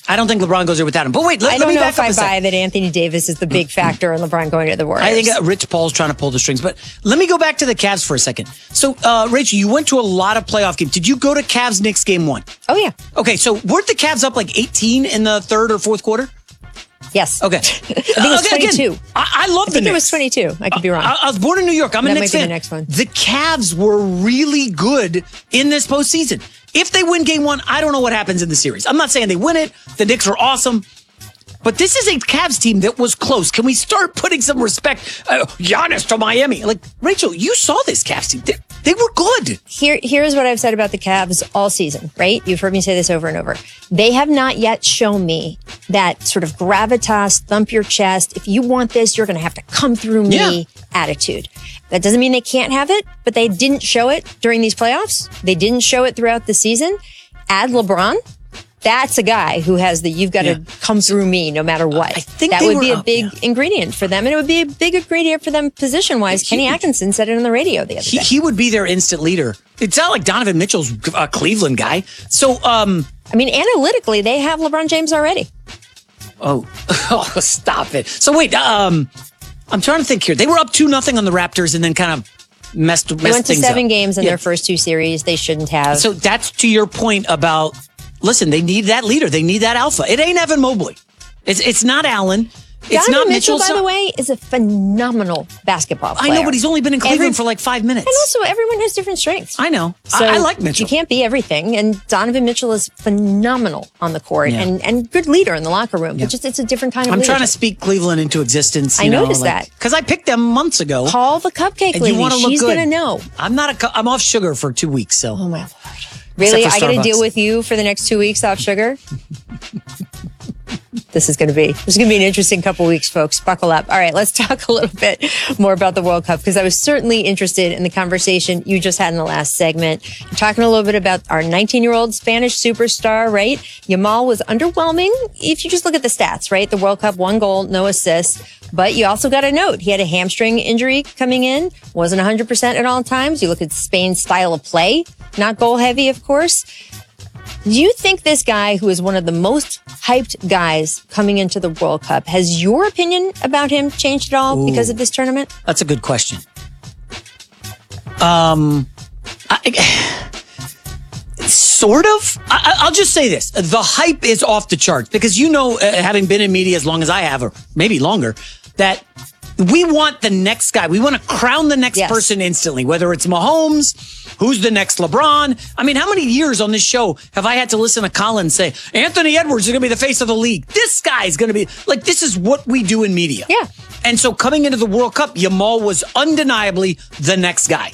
I don't think LeBron goes there without him. But wait, I let me don't know back if up I a second. buy that Anthony Davis is the big factor in LeBron going to the Warriors. I think Rich Paul's trying to pull the strings. But let me go back to the Cavs for a second. So, Rachel, you went to a lot of playoff games. Did you go to Cavs-Knicks game 1? Oh, yeah. Okay, so weren't the Cavs up like 18 in the third or fourth quarter? Yes. Okay. I think it was 22. Again, I love the Knicks. It was 22. I could be wrong. I was born in New York. I'm a Knicks fan. That might be the next one. The Cavs were really good in this postseason. If they win game 1, I don't know what happens in the series. I'm not saying they win it. The Knicks are awesome. But this is a Cavs team that was close. Can we start putting some respect? Giannis to Miami. Like, Rachel, you saw this Cavs team. They were good. Here's what I've said about the Cavs all season, right? You've heard me say this over and over. They have not yet shown me that sort of gravitas, thump your chest. If you want this, you're going to have to come through me attitude. That doesn't mean they can't have it, but they didn't show it during these playoffs. They didn't show it throughout the season. Add LeBron. That's a guy who has the you've got to come through me no matter what. I think that would be a big ingredient for them. And it would be a big ingredient for them position-wise. Kenny Atkinson said it on the radio the other day. He would be their instant leader. It's not like Donovan Mitchell's a Cleveland guy. So, I mean, analytically, they have LeBron James already. Oh, stop it. So wait, I'm trying to think here. They were up 2-0 on the Raptors and then kind of messed things up. They went to 7 games in their first 2 series. They shouldn't have. So that's to your point about, listen, they need that leader. They need that alpha. It ain't Evan Mobley. It's not Allen. It's Donovan not Mitchell, Mitchell. by the way, is a phenomenal basketball player. I know, but he's only been in Cleveland for like 5 minutes. And also, everyone has different strengths. I know. So I like Mitchell. You can't be everything. And Donovan Mitchell is phenomenal on the court and good leader in the locker room. But just it's a different kind of I'm leadership. trying to speak Cleveland into existence. I noticed that. Because I picked them months ago. Call the cupcake and lady. You want to look She's good. going to know. I'm off sugar for 2 weeks. So. Oh, my Lord. Really? I got to Starbucks. deal with you for the next 2 weeks off sugar? This is going to be an interesting couple weeks, folks. Buckle up. All right, let's talk a little bit more about the World Cup because I was certainly interested in the conversation you just had in the last segment. You're talking a little bit about our 19-year-old Spanish superstar, right? Yamal was underwhelming if you just look at the stats, right? The World Cup, 1 goal, no assists. But you also got to note he had a hamstring injury coming in, wasn't 100% at all times. You look at Spain's style of play, not goal heavy, of course. Do you think this guy, who is one of the most hyped guys coming into the World Cup, has your opinion about him changed at all because of this tournament? That's a good question. Sort of. I'll just say this. The hype is off the charts because having been in media as long as I have, or maybe longer, that we want the next guy. We want to crown the next person instantly, whether it's Mahomes, who's the next LeBron. I mean, how many years on this show have I had to listen to Colin say, Anthony Edwards is going to be the face of the league. This guy is going to be like, this is what we do in media. Yeah. And so coming into the World Cup, Yamal was undeniably the next guy.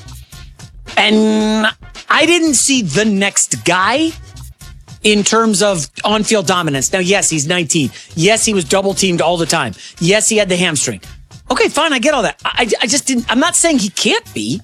And I didn't see the next guy in terms of on-field dominance. Now, yes, he's 19. Yes, he was double-teamed all the time. Yes, he had the hamstring. Okay, fine, I get all that. I just didn't. I'm not saying he can't be.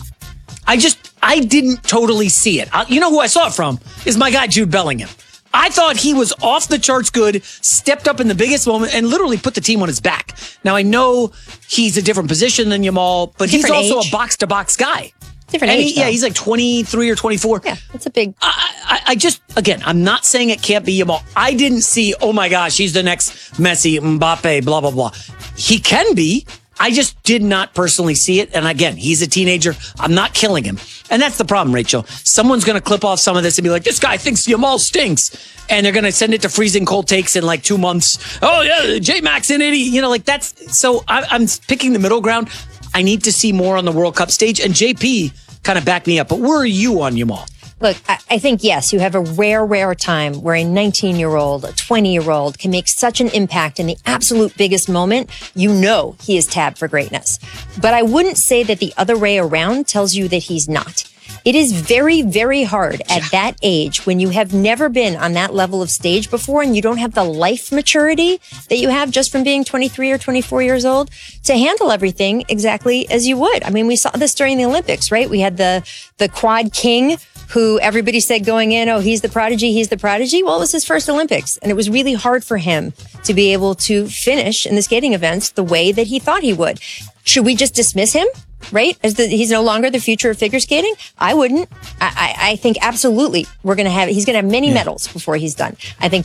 I didn't totally see it. You know who I saw it from is my guy Jude Bellingham. I thought he was off the charts good, stepped up in the biggest moment, and literally put the team on his back. Now, I know he's a different position than Yamal, but he's also a box-to-box guy. Different age, yeah, he's like 23 or 24. Yeah, that's a big... I just, again, I'm not saying it can't be Yamal. I didn't see, oh my gosh, he's the next Messi, Mbappe, blah, blah, blah. He can be. I just did not personally see it. And again, he's a teenager. I'm not killing him. And that's the problem, Rachel. Someone's going to clip off some of this and be like, this guy thinks Yamal stinks. And they're going to send it to Freezing Cold Takes in like 2 months. Oh, yeah, J-Max in 80. You know, like that's, so I'm picking the middle ground. I need to see more on the World Cup stage. And JP kind of backed me up. But where are you on Yamal? Look, I think, yes, you have a rare time where a 19-year-old, a 20-year-old can make such an impact in the absolute biggest moment. You know he is tabbed for greatness. But I wouldn't say that the other way around tells you that he's not. It is very, very hard at that age when you have never been on that level of stage before and you don't have the life maturity that you have just from being 23 or 24 years old to handle everything exactly as you would. I mean, we saw this during the Olympics, right? We had the quad king who everybody said going in, oh, he's the prodigy. Well, it was his first Olympics. And it was really hard for him to be able to finish in the skating events the way that he thought he would. Should we just dismiss him? Right? He's no longer the future of figure skating? I wouldn't. I think absolutely he's going to have many medals before he's done. I think